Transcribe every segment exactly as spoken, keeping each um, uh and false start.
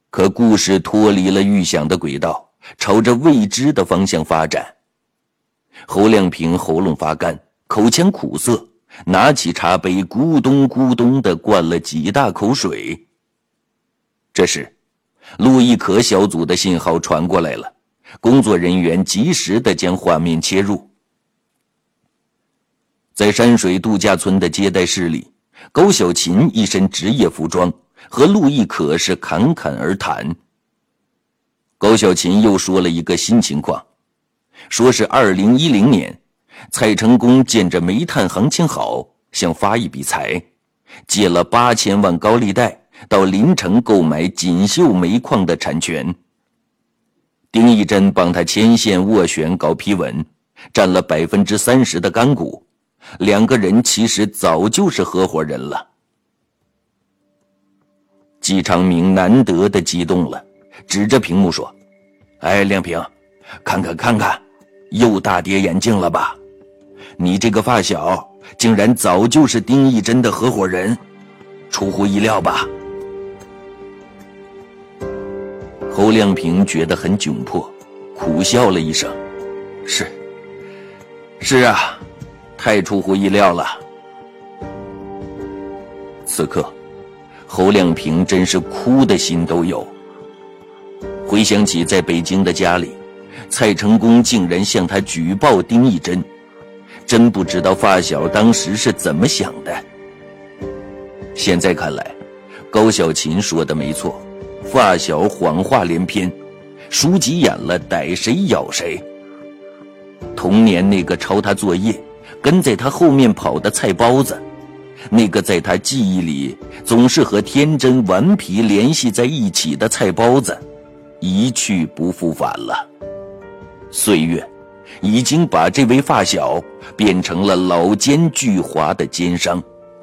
可故事脱离了预想的轨道，朝着未知的方向发展。侯亮平喉咙发干，口腔苦涩，拿起茶杯咕咚咕咚地灌了几大口水。这时陆亦可小组的信号传过来了，工作人员及时地将画面切入。在山水度假村的接待室里，高小琴一身职业服装，和陆亦可是侃侃而谈。高小琴又说了一个新情况，说是二零一零年蔡成功见着煤炭行情好，想发一笔财，借了八千万高利贷到临城购买锦绣煤矿的产权。丁义珍帮他牵线斡旋搞批文，占了百分之三十的干股，两个人其实早就是合伙人了。季长明难得的激动了，指着屏幕说：“哎，亮平，看看看看，又大跌眼镜了吧？你这个发小竟然早就是丁义珍的合伙人，出乎意料吧？”侯亮平觉得很窘迫，苦笑了一声：“是，是啊，太出乎意料了。”此刻侯亮平真是哭的心都有。回想起在北京的家里，蔡成功竟然向他举报丁义珍，真不知道发小当时是怎么想的。现在看来，高小琴说的没错，发小谎话连篇，书急眼了逮谁咬谁。童年那个抄他作业，跟在他后面跑的菜包子，那个在他记忆里总是和天真顽皮联系在一起的菜包子，一去不复返了。岁月已经把这位发小变成了老奸巨猾的奸商。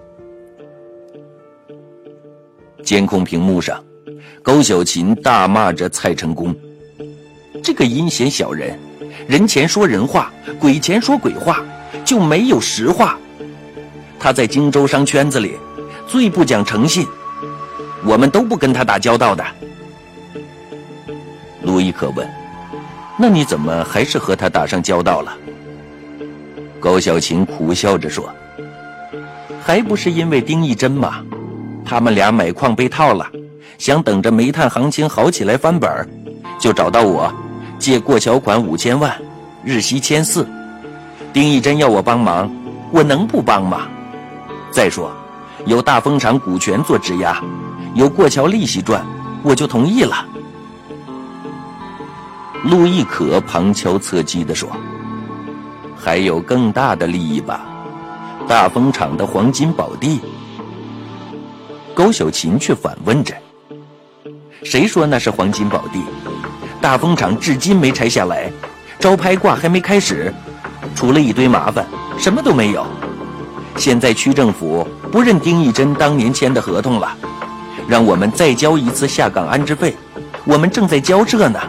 监控屏幕上，高小琴大骂着蔡成功：“这个阴险小人，人前说人话，鬼前说鬼话，就没有实话。他在荆州商圈子里最不讲诚信，我们都不跟他打交道的。”陆亦可问：“那你怎么还是和他打上交道了？”高小琴苦笑着说：“还不是因为丁义珍嘛，他们俩买矿被套了，想等着煤炭行情好起来翻本，就找到我借过桥款五千万，日息千四。丁义珍要我帮忙，我能不帮吗？再说有大风厂股权做质押，有过桥利息赚，我就同意了。”陆亦可旁敲侧击地说：“还有更大的利益吧，大风厂的黄金宝地。”高小琴却反问着：“谁说那是黄金宝地？大风厂至今没拆下来，招拍挂还没开始，出了一堆麻烦，什么都没有。现在区政府不认丁义珍当年签的合同了，让我们再交一次下岗安置费，我们正在交这呢。”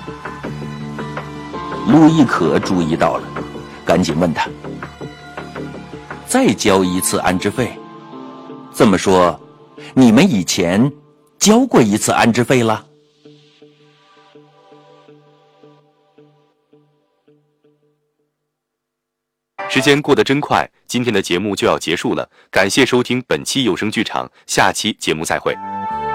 陆亦可注意到了，赶紧问他：“再交一次安置费？这么说，你们以前交过一次安置费了？” 时间过得真快，今天的节目就要结束了，感谢收听本期有声剧场，下期节目再会。